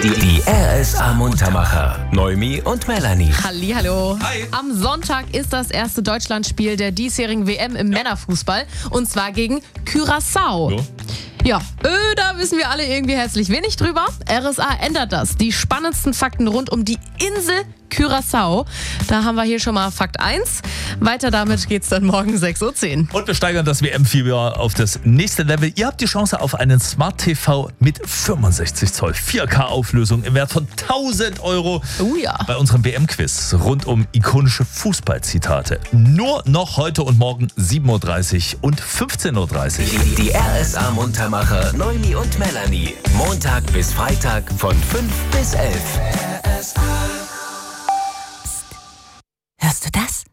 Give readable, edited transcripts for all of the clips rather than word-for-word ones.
Die RSA Muntermacher. Noemi und Melanie. Hallihallo. Hi. Am Sonntag ist das erste Deutschlandspiel der diesjährigen WM im Männerfußball. Und zwar gegen Curaçao. So. Ja, da wissen wir alle irgendwie herzlich wenig drüber. RSA ändert das. Die spannendsten Fakten rund um die Insel Curaçao. Da haben wir hier schon mal Fakt 1. Weiter damit geht's dann morgen 6.10 Uhr. Und wir steigern das WM-Fieber auf das nächste Level. Ihr habt die Chance auf einen Smart TV mit 65 Zoll 4K-Auflösung im Wert von 1.000 Euro. Oh ja. Bei unserem WM-Quiz rund um ikonische Fußballzitate. Nur noch heute und morgen 7.30 Uhr und 15.30 Uhr. Die RSA Muntermacher. Noemi und Melanie. Montag bis Freitag von 5 bis 11. Hörst du das?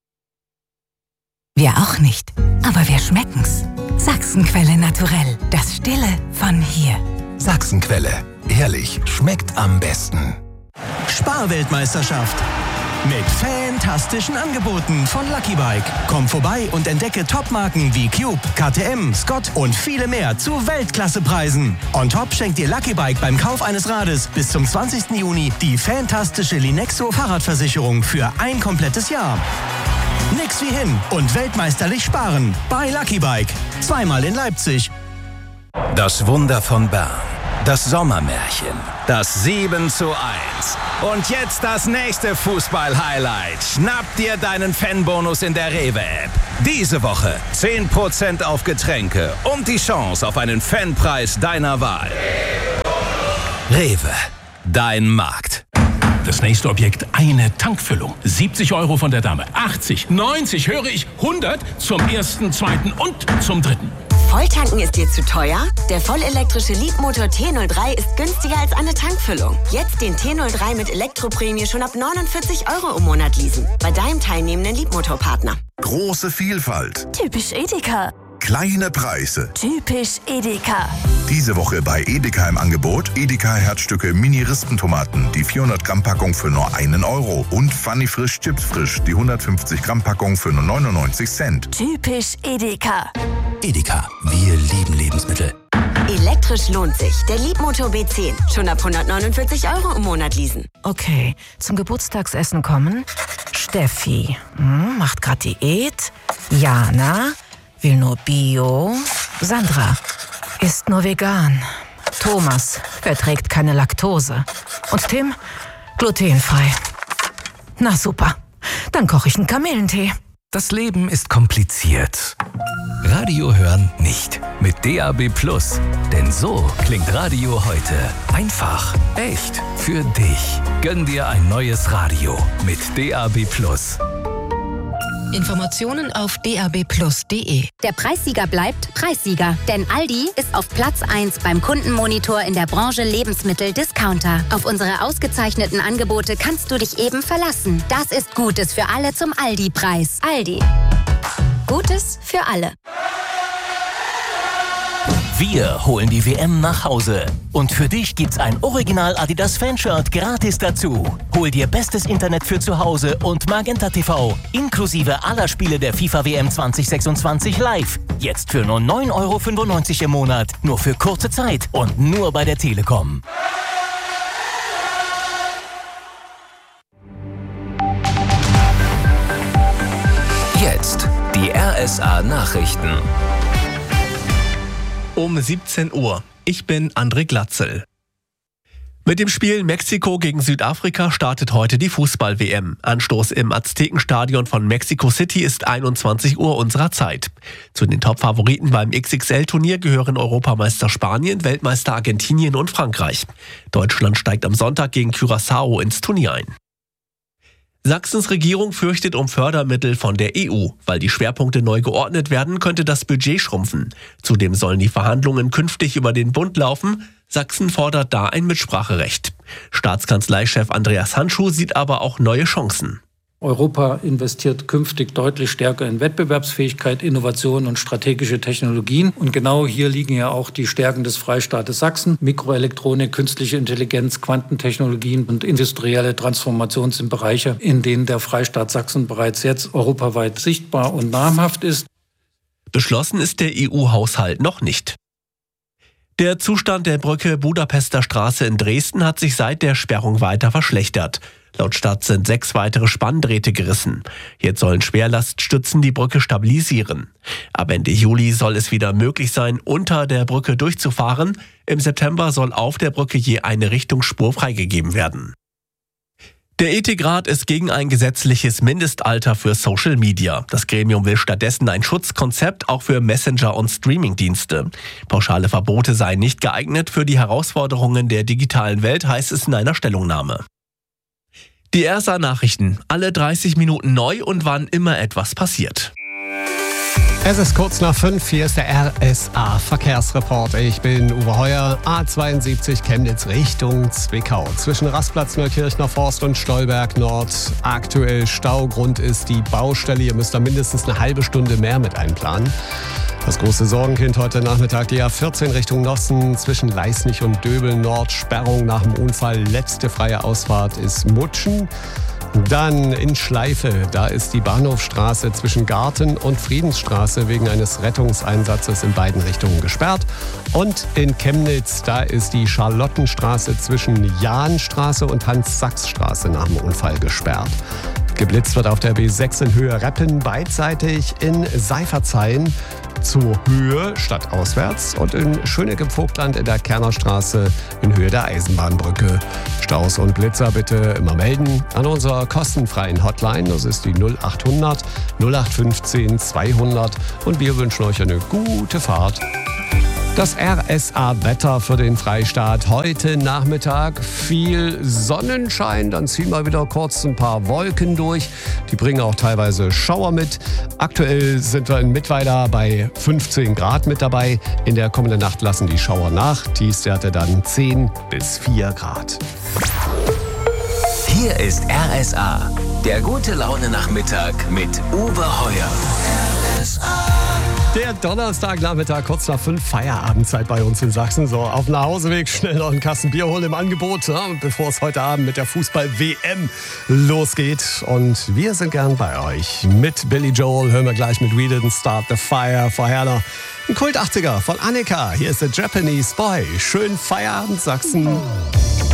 Wir auch nicht, aber wir schmecken's. Sachsenquelle naturell, das Stille von hier. Sachsenquelle. Ehrlich, schmeckt am besten. Sparweltmeisterschaft. Mit fantastischen Angeboten von Lucky Bike. Komm vorbei und entdecke Topmarken wie Cube, KTM, Scott und viele mehr zu Weltklassepreisen. On top schenkt dir Lucky Bike beim Kauf eines Rades bis zum 20. Juni die fantastische Linexo Fahrradversicherung für ein komplettes Jahr. Nix wie hin und weltmeisterlich sparen bei Lucky Bike. Zweimal in Leipzig. Das Wunder von Bern. Das Sommermärchen. Das 7:1. Und jetzt das nächste Fußball-Highlight. Schnapp dir deinen Fanbonus in der Rewe-App. Diese Woche 10% auf Getränke und die Chance auf einen Fanpreis deiner Wahl. Rewe, dein Markt. Das nächste Objekt, eine Tankfüllung. 70 Euro von der Dame, 80, 90, höre ich, 100 zum ersten, zweiten und zum dritten. Volltanken ist dir zu teuer? Der vollelektrische Leapmotor T03 ist günstiger als eine Tankfüllung. Jetzt den T03 mit Elektroprämie schon ab 49 Euro im Monat leasen. Bei deinem teilnehmenden Leapmotor-Partner. Große Vielfalt. Typisch Edeka. Kleine Preise. Typisch Edeka. Diese Woche bei Edeka im Angebot Edeka Herzstücke Mini-Rispentomaten, die 400 Gramm Packung für nur 1 Euro. Und Funny Frisch Chips Frisch, die 150 Gramm Packung für nur 99 Cent. Typisch Edeka. Edeka, wir lieben Lebensmittel. Elektrisch lohnt sich. Der Leapmotor B10. Schon ab 149 Euro im Monat leasen. Okay, zum Geburtstagsessen kommen. Steffi, macht grad Diät. Jana, will nur Bio. Sandra, isst nur vegan. Thomas, verträgt keine Laktose. Und Tim, glutenfrei. Na super, dann koche ich einen Kamillentee. Das Leben ist kompliziert. Radio hören nicht. Mit DAB+. Denn so klingt Radio heute. Einfach, echt, für dich. Gönn dir ein neues Radio mit DAB+. Informationen auf dabplus.de. Der Preissieger bleibt Preissieger, denn Aldi ist auf Platz 1 beim Kundenmonitor in der Branche Lebensmittel-Discounter. Auf unsere ausgezeichneten Angebote kannst du dich eben verlassen. Das ist Gutes für alle zum Aldi-Preis. Aldi. Gutes für alle. Wir holen die WM nach Hause. Und für dich gibt's ein Original Adidas Fanshirt gratis dazu. Hol dir bestes Internet für zu Hause und Magenta TV. Inklusive aller Spiele der FIFA WM 2026 live. Jetzt für nur 9,95 € im Monat. Nur für kurze Zeit und nur bei der Telekom. Jetzt die RSA Nachrichten. Um 17 Uhr. Ich bin André Glatzel. Mit dem Spiel Mexiko gegen Südafrika startet heute die Fußball-WM. Anstoß im Aztekenstadion von Mexico City ist 21 Uhr unserer Zeit. Zu den Top-Favoriten beim XXL-Turnier gehören Europameister Spanien, Weltmeister Argentinien und Frankreich. Deutschland steigt am Sonntag gegen Curaçao ins Turnier ein. Sachsens Regierung fürchtet um Fördermittel von der EU. Weil die Schwerpunkte neu geordnet werden, könnte das Budget schrumpfen. Zudem sollen die Verhandlungen künftig über den Bund laufen. Sachsen fordert da ein Mitspracherecht. Staatskanzleichef Andreas Handschuh sieht aber auch neue Chancen. Europa investiert künftig deutlich stärker in Wettbewerbsfähigkeit, Innovation und strategische Technologien. Und genau hier liegen ja auch die Stärken des Freistaates Sachsen. Mikroelektronik, künstliche Intelligenz, Quantentechnologien und industrielle Transformation sind Bereiche, in denen der Freistaat Sachsen bereits jetzt europaweit sichtbar und namhaft ist. Beschlossen ist der EU-Haushalt noch nicht. Der Zustand der Brücke Budapester Straße in Dresden hat sich seit der Sperrung weiter verschlechtert. Laut Stadt sind 6 weitere Spanndrähte gerissen. Jetzt sollen Schwerlaststützen die Brücke stabilisieren. Ab Ende Juli soll es wieder möglich sein, unter der Brücke durchzufahren. Im September soll auf der Brücke je eine Richtungsspur freigegeben werden. Der Ethikrat ist gegen ein gesetzliches Mindestalter für Social Media. Das Gremium will stattdessen ein Schutzkonzept auch für Messenger- und Streamingdienste. Pauschale Verbote seien nicht geeignet für die Herausforderungen der digitalen Welt, heißt es in einer Stellungnahme. Die RSA-Nachrichten, alle 30 Minuten neu und wann immer etwas passiert. Es ist kurz nach 5, hier ist der RSA-Verkehrsreport. Ich bin Uwe Heuer, A72 Chemnitz Richtung Zwickau. Zwischen Rastplatz Neukirchner Forst und Stolberg Nord. Aktuell Staugrund ist die Baustelle. Ihr müsst da mindestens eine halbe Stunde mehr mit einplanen. Das große Sorgenkind heute Nachmittag, die A14 Richtung Nossen zwischen Leisnig und Döbel Nord. Sperrung nach dem Unfall, letzte freie Ausfahrt ist Mutschen. Dann in Schleife, da ist die Bahnhofstraße zwischen Garten und Friedensstraße wegen eines Rettungseinsatzes in beiden Richtungen gesperrt. Und in Chemnitz, da ist die Charlottenstraße zwischen Jahnstraße und Hans-Sachs-Straße nach dem Unfall gesperrt. Geblitzt wird auf der B6 in Höhe Reppen beidseitig in Seifertshain zur Höhe statt auswärts und in Schöneck im Vogtland in der Kernerstraße in Höhe der Eisenbahnbrücke. Staus und Blitzer bitte immer melden an unserer kostenfreien Hotline. Das ist die 0800 0815 200 und wir wünschen euch eine gute Fahrt. Das RSA-Wetter für den Freistaat. Heute Nachmittag viel Sonnenschein, dann ziehen wir wieder kurz ein paar Wolken durch. Die bringen auch teilweise Schauer mit. Aktuell sind wir in Mittweida bei 15 Grad mit dabei. In der kommenden Nacht lassen die Schauer nach. Tiefstwerte dann 10 bis 4 Grad. Hier ist RSA, der gute Laune-Nachmittag mit Uwe Heuer. RSA. Der Donnerstagnachmittag, kurz nach 5, Feierabendzeit bei uns in Sachsen. So, auf dem Nachhauseweg schnell noch einen Kasten Bier holen im Angebot, ja, bevor es heute Abend mit der Fußball-WM losgeht. Und wir sind gern bei euch. Mit Billy Joel hören wir gleich mit We Didn't Start the Fire. Vorher noch ein Kult-80er von Annika. Hier ist der Japanese Boy. Schönen Feierabend, Sachsen.